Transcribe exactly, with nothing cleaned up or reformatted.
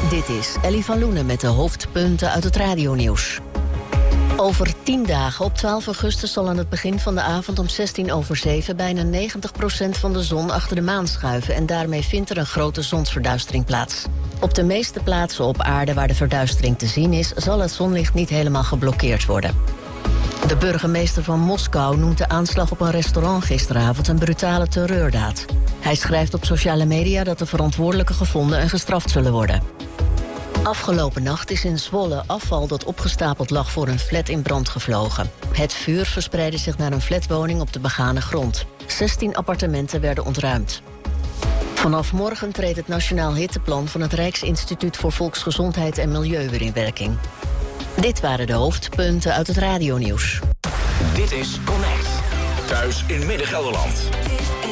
Dit is Ellie van Loenen met de hoofdpunten uit het radionieuws. Over tien dagen, op twaalf augustus, zal aan het begin van de avond om zestien over zeven... bijna negentig procent van de zon achter de maan schuiven... en daarmee vindt er een grote zonsverduistering plaats. Op de meeste plaatsen op aarde waar de verduistering te zien is... zal het zonlicht niet helemaal geblokkeerd worden. De burgemeester van Moskou noemt de aanslag op een restaurant gisteravond een brutale terreurdaad. Hij schrijft op sociale media dat de verantwoordelijken gevonden en gestraft zullen worden. Afgelopen nacht is in Zwolle afval dat opgestapeld lag voor een flat in brand gevlogen. Het vuur verspreidde zich naar een flatwoning op de begane grond. zestien appartementen werden ontruimd. Vanaf morgen treedt het Nationaal Hitteplan van het Rijksinstituut voor Volksgezondheid en Milieu weer in werking. Dit waren de hoofdpunten uit het radionieuws. Dit is Connect. Thuis in Midden-Gelderland.